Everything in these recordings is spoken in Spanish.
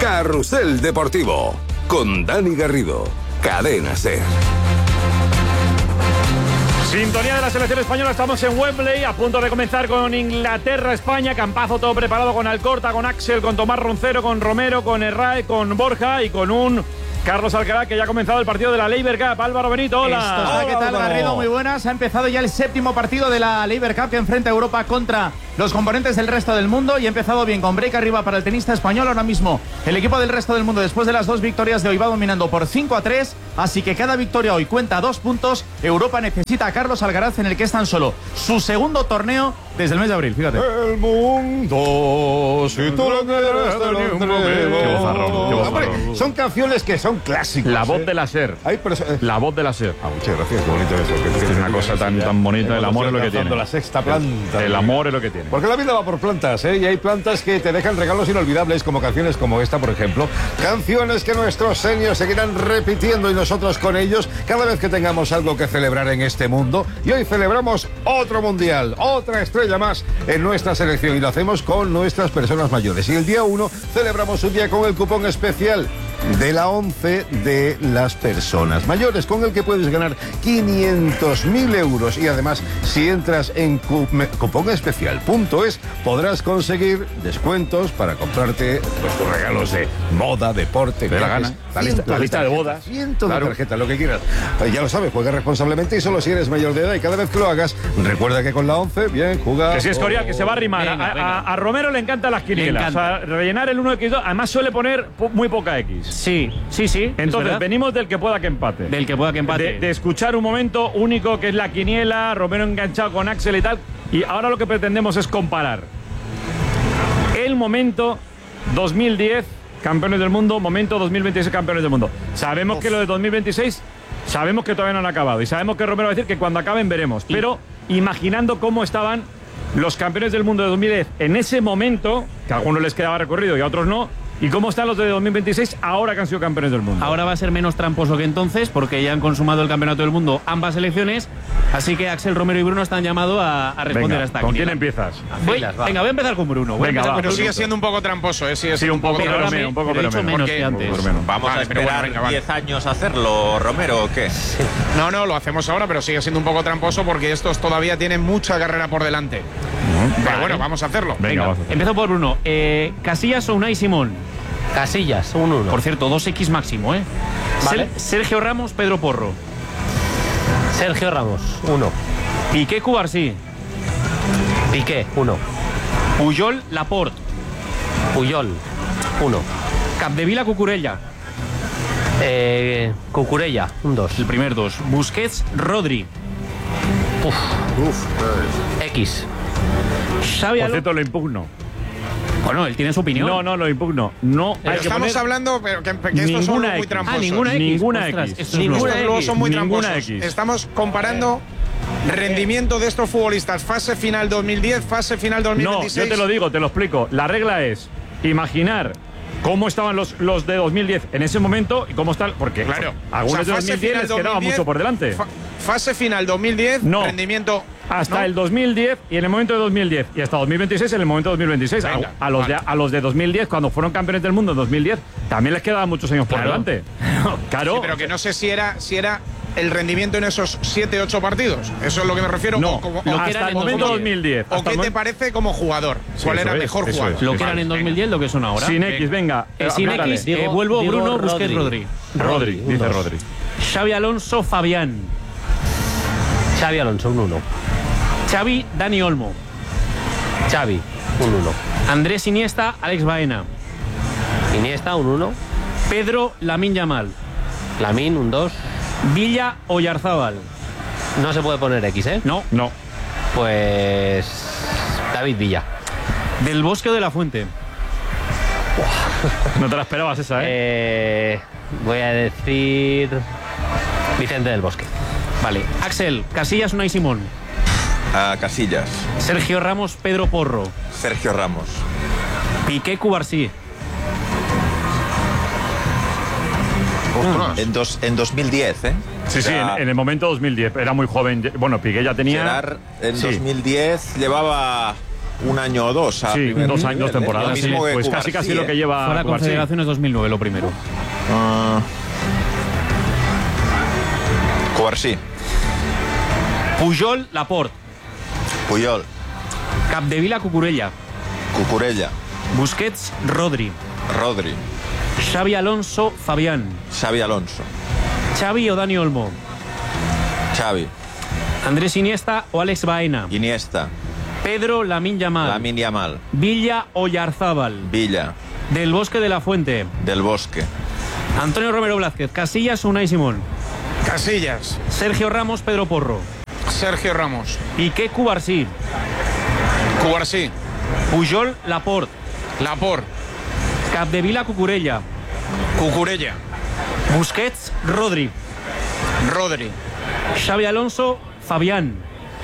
Carrusel Deportivo, con Dani Garrido, Cadena SER. Sintonía de la selección española, estamos en Wembley, a punto de comenzar con Inglaterra-España. Campazo todo preparado con Alcorta, con Axel, con Tomás Roncero, con Romero, con Herrera, con Borja y con un Carlos Alcaraz, que ya ha comenzado el partido de la Labour Cup. Álvaro Benito, hola. Hola, ¿qué tal, Garrido? Muy buenas. Ha empezado ya el séptimo partido de la Labour Cup que enfrenta a Europa contra los componentes del resto del mundo, y ha empezado bien con break arriba para el tenista español. Ahora mismo el equipo del resto del mundo, después de las dos victorias de hoy, va dominando por 5-3, así que cada victoria hoy cuenta 2 puntos. Europa necesita a Carlos Alcaraz, en el que es tan solo su segundo torneo desde el mes de abril, fíjate. El mundo, si tú lo quieres, te lo entrego. Qué bozarrón. Hombre, son canciones que son clásicos. La voz de la SER. La voz de la SER. Muchas gracias, qué bonito eso. Es una cosa tan bonita. El amor es lo que tiene. La sexta planta. El amor es lo que tiene. Porque la vida va por plantas, ¿eh? Y hay plantas que te dejan regalos inolvidables, como canciones como esta, por ejemplo. Canciones que nuestros seniors seguirán repitiendo, y nosotros con ellos, cada vez que tengamos algo que celebrar en este mundo. Y hoy celebramos otro mundial, otra estrella más en nuestra selección, y lo hacemos con nuestras personas mayores. Y el día 1 celebramos un día con el cupón especial de la 11 de las personas mayores, con el que puedes ganar 500.000 euros. Y además, si entras en cuponespecial.es, podrás conseguir descuentos para comprarte tus regalos de moda, deporte, de la gana. La lista de bodas. Cientos de tarjetas, lo que quieras. Ya lo sabes, juega responsablemente y solo si eres mayor de edad. Y cada vez que lo hagas, recuerda que con la 11, bien, juega. Que si es Corea, que se va a arrimar. Venga. A Romero le encantan las quinielas. O sea, rellenar el 1x2. Además, suele poner muy poca X. Sí. Entonces, venimos del que pueda que empate. Del que pueda que empate. De escuchar un momento único que es la quiniela, Romero enganchado con Axel y tal. Y ahora lo que pretendemos es comparar el momento 2010, campeones del mundo, momento 2026, campeones del mundo. Sabemos que lo de 2026, sabemos que todavía no han acabado. Y sabemos que Romero va a decir que cuando acaben veremos. Pero imaginando cómo estaban los campeones del mundo de 2010 en ese momento, que a algunos les quedaba recorrido y a otros no. ¿Y cómo están los de 2026 ahora que han sido campeones del mundo? Ahora va a ser menos tramposo que entonces, porque ya han consumado el campeonato del mundo ambas selecciones. Así que Axel, Romero y Bruno están llamados a responder a esta ¿Con quiniela. quién empiezas? Voy a empezar con Bruno. Pero sigue siendo un poco tramposo, ¿eh? Sí, un poco, pero menos que antes. ¿Vamos a esperar 10 años a hacerlo, Romero, o qué? No, lo hacemos ahora, pero sigue siendo un poco tramposo porque estos todavía tienen mucha carrera por delante. Pero bueno, vamos a hacerlo. Venga. Empiezo por Bruno. Casillas o Unai Simón. Casillas, un 1. Por cierto, 2X máximo, ¿eh? Vale. Sergio Ramos, Pedro Porro. Sergio Ramos, 1. Piqué, Cubarsí. Piqué, 1. Puyol, Laporte. Puyol, 1. Capdevila, Cucurella. Cucurella, un 2. El primer 2. Busquets, Rodri. X. Xavi Por cierto, lo impugno. Bueno, él tiene su opinión. No, lo impugno. No hay que Estamos poner hablando, pero que estos son muy tramposos. Ninguna X. X. Estos luego son muy Ninguna tramposos. X. Estamos comparando rendimiento de estos futbolistas. Fase final 2010, fase final 2026. No, yo te lo digo, te lo explico. La regla es imaginar cómo estaban los de 2010 en ese momento y cómo están. Porque Claro. algunos de 2010 les quedaba mucho por delante. Fase final 2010, No. rendimiento. Hasta ¿no? el 2010 y en el momento de 2010 y hasta 2026 en el momento de 2026. Venga, a los de 2010, cuando fueron campeones del mundo en 2010, también les quedaban muchos años por delante. Claro. Sí, pero que no sé si era el rendimiento en esos 7-8 partidos. Eso es lo que me refiero. No, hasta el momento 2010. ¿O qué te parece como jugador? ¿Cuál era mejor jugador? Lo que eran en 2010, lo que son ahora. Sin X, venga. Sin aplícale. X, vuelvo Bruno, Busquets, Rodri. Rodri, dice Rodri. Xavi Alonso, Fabián. Xavi Alonso, un 1. Xavi, Dani Olmo. Xavi, un 1. Andrés Iniesta, Alex Baena. Iniesta, un 1. Pedro, Lamine Yamal. Lamine, un 2. Villa, Oyarzábal. No se puede poner X, ¿eh? No. Pues David Villa. Del Bosque o de la Fuente. No te la esperabas esa, ¿eh? Voy a decir Vicente del Bosque. Vale. Axel, Casillas, Unai Simón. Casillas. Sergio Ramos, Pedro Porro. Sergio Ramos. Piqué, Cubarsí. En 2010, ¿eh? Sí, en el momento 2010. Era muy joven. Bueno, Piqué ya tenía. Gerard en 2010 llevaba un año o dos. Sí, 2 años, 2 temporadas. Sí, pues casi lo que lleva. Fue la Confederaciones 2009 lo primero. Cubarsí. Pujol, Laporte. Puyol. Capdevila, Cucurella. Cucurella. Busquets, Rodri. Rodri. Xavi Alonso, Fabián. Xavi Alonso. Xavi o Dani Olmo. Xavi. Andrés Iniesta o Alex Baena. Iniesta. Pedro Lamine Yamal. Lamine Yamal. Villa o Yarzábal. Villa. Del Bosque de la Fuente. Del Bosque. Antonio Romero Blázquez. Casillas o Unai Simón. Casillas. Sergio Ramos, Pedro Porro. Sergio Ramos. Piqué, Cubarsí. Cubarsí. Pujol, Laporte. Laporte. Capdevila, Cucurella. Cucurella. Busquets, Rodri. Rodri. Xavi Alonso, Fabián.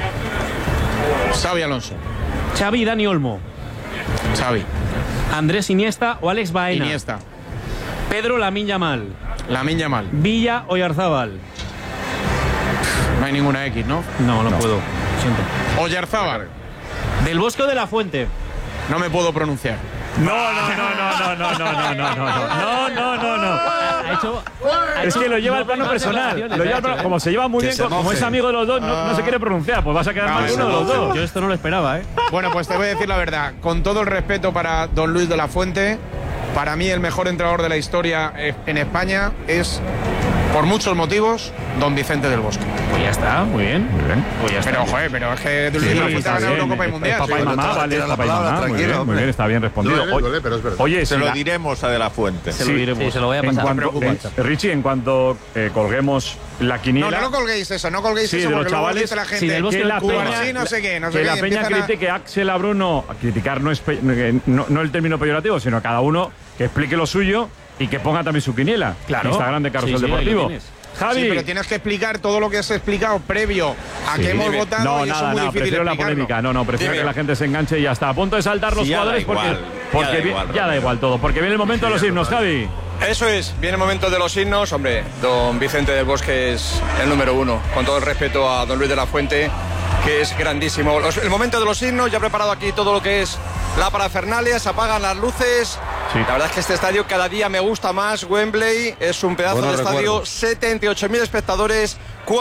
Xavi Alonso. Xavi y Dani Olmo. Xavi. Andrés Iniesta o Alex Baena. Iniesta. Pedro Lamine Yamal. Lamine Yamal. Villa o Yarzábal. No hay ninguna X, ¿no? No puedo. Siento. Oyarzábal. Del Bosque o de la Fuente. No me puedo pronunciar. No. Es que lo lleva al plano personal. Como se lleva muy bien, como es amigo de los dos, no se quiere pronunciar. Pues vas a quedar mal uno de los dos. Yo esto no lo esperaba, ¿eh? Bueno, pues te voy a decir la verdad. Con todo el respeto para don Luis de la Fuente, para mí el mejor entrenador de la historia en España es, por muchos motivos, don Vicente del Bosque. Pues ya está, muy bien. Pues ya está. Pero, joder, pero es que Luis de la Fuente ha ganado Eurocopa y Mundial. Papá y mamá, vale, papá y mamá. Muy bien, está bien respondido. Oye, se lo diremos a De la Fuente. Se lo diremos. Sí, se lo voy a pasar. Richie, en cuanto colguemos la quiniela. No colguéis eso, porque de los luego chavales, dice la gente del Bosque que la Cubarsí, no sé qué, que la peña critique a Axel, a Bruno. A criticar no el término peyorativo, sino a cada uno que explique lo suyo y que ponga también su quiniela. Claro. Instagram de Carrusel Deportivo. Javi. Sí, pero tienes que explicar todo lo que has explicado previo a que hemos votado y eso es muy difícil prefiero la explicarlo. polémica. Prefiero que la gente se enganche y ya está. A punto de saltar los jugadores porque ya da igual todo. Porque viene el momento de los himnos, Javi. Eso es, viene el momento de los himnos. Hombre, don Vicente del Bosque es el número uno. Con todo el respeto a don Luis de la Fuente, que es grandísimo. El momento de los himnos, ya he preparado aquí todo lo que es la parafernalia, se apagan las luces. Sí. La verdad es que este estadio cada día me gusta más. Wembley es un pedazo de estadio, 78.000 espectadores,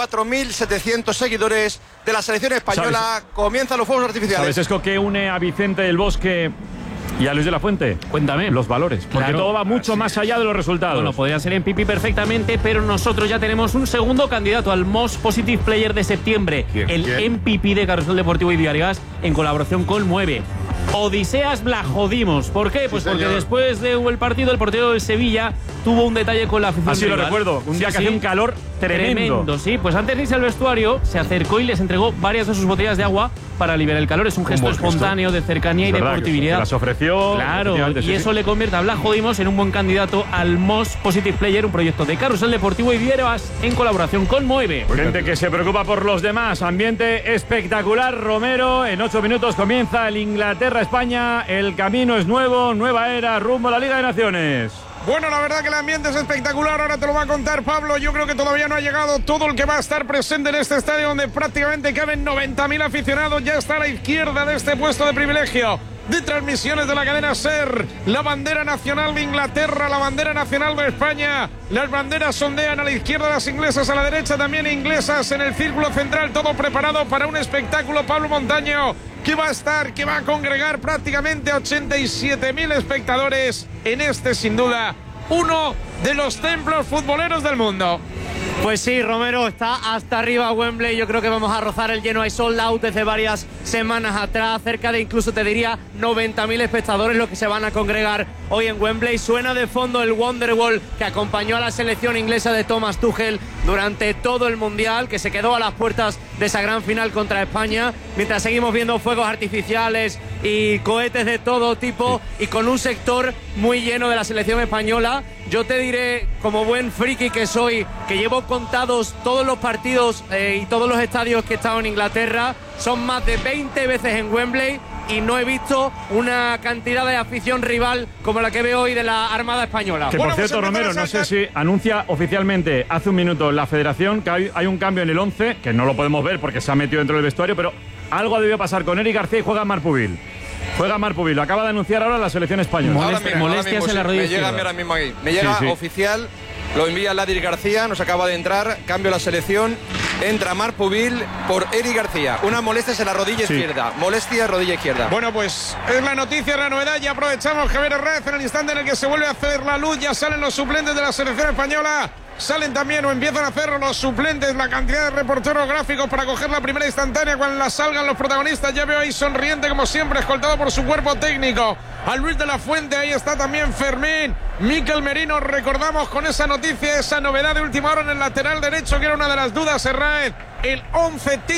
4.700 seguidores de la selección española. ¿Sabes? Comienzan los fuegos artificiales. ¿Sabes eso que une a Vicente del Bosque y a Luis de la Fuente? Cuéntame. Los valores. Porque Claro. todo va mucho más allá de los resultados. Bueno, podría ser en Pipi perfectamente, pero nosotros ya tenemos un segundo candidato al Most Positive Player de septiembre. El MVP de Carrusel Deportivo y Diarias, en colaboración con Mueve. Odiseas Blajodimos. ¿Por qué? Pues porque después del partido, el portero del Sevilla tuvo un detalle con la afición. Así lo rival. recuerdo. Un día que hacía un calor tremendo. Sí. Pues antes de irse al vestuario, se acercó y les entregó varias de sus botellas de agua para aliviar el calor. Es un gesto espontáneo de cercanía y deportividad. Que las ofreció. Claro, y eso le convierte a Blajodimos en un buen candidato al Most Positive Player, un proyecto de Carrusel Deportivo y Diarias en colaboración con Mueve. Gente que se preocupa por los demás. Ambiente espectacular, Romero. En 8 minutos comienza el Inglaterra-España. El camino es nuevo, nueva era, rumbo a la Liga de Naciones. Bueno, la verdad que el ambiente es espectacular, ahora te lo va a contar Pablo. Yo creo que todavía no ha llegado todo el que va a estar presente en este estadio donde prácticamente caben 90.000 aficionados. Ya está a la izquierda de este puesto de privilegio de transmisiones de la cadena SER, la bandera nacional de Inglaterra, la bandera nacional de España. Las banderas sondean a la izquierda, las inglesas a la derecha, también inglesas en el círculo central, todo preparado para un espectáculo. Pablo Montaño, que va a congregar prácticamente 87.000 espectadores en este, sin duda, uno de los templos futboleros del mundo. Pues sí, Romero, está hasta arriba Wembley. Yo creo que vamos a rozar el lleno. Hay sold out desde varias semanas atrás, cerca de incluso te diría 90.000 espectadores los que se van a congregar hoy en Wembley. Suena de fondo el Wonderwall que acompañó a la selección inglesa de Thomas Tuchel durante todo el Mundial, que se quedó a las puertas de esa gran final contra España, mientras seguimos viendo fuegos artificiales y cohetes de todo tipo y con un sector muy lleno de la selección española. Yo te diré, como buen friki que soy, que llevo contados todos los partidos y todos los estadios que he estado en Inglaterra. Son más de 20 veces en Wembley y no he visto una cantidad de afición rival como la que veo hoy de la Armada Española. Que por cierto, Romero, no sé si anuncia oficialmente hace un minuto la Federación que hay un cambio en el 11, que no lo podemos ver porque se ha metido dentro del vestuario, pero algo ha debido pasar con Eric García y juega Marc Pubil. Juega Marc Pubil, lo acaba de anunciar ahora la selección española. Molestias en la rodilla Me llega izquierda. ahora mismo ahí. Me llega Sí, sí. oficial, lo envía Ladir García, nos acaba de entrar, cambio la selección, entra Marc Pubil por Eric García. Una molestia en la rodilla izquierda. Molestia, rodilla izquierda. Bueno, pues es la noticia, la novedad. Ya aprovechamos Javier Herrera en el instante en el que se vuelve a hacer la luz. Ya salen los suplentes de la selección española. Salen también o empiezan a hacer los suplentes, la cantidad de reporteros gráficos para coger la primera instantánea cuando la salgan los protagonistas. Ya veo ahí sonriente como siempre, escoltado por su cuerpo técnico. A Luis de la Fuente, ahí está también Fermín. Mikel Merino, recordamos con esa noticia, esa novedad de última hora en el lateral derecho, que era una de las dudas, Herrera. El 11